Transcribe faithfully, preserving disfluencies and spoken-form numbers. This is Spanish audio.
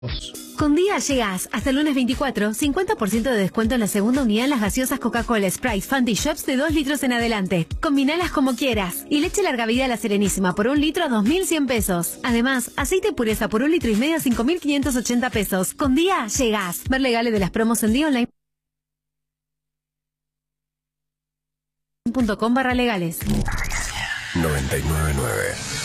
Con Día llegas hasta el lunes veinticuatro, cincuenta por ciento de descuento en la segunda unidad en las gaseosas Coca-Cola, Sprite, Fanta y Shops de dos litros en adelante. Combinalas como quieras. Y leche larga vida a la Serenísima por un litro a dos mil cien pesos. Además, aceite pureza por un litro y medio a cinco mil quinientos ochenta pesos. Con Día llegas. Ver legales de las promos en día online punto com barra legales. noventa y nueve punto nueve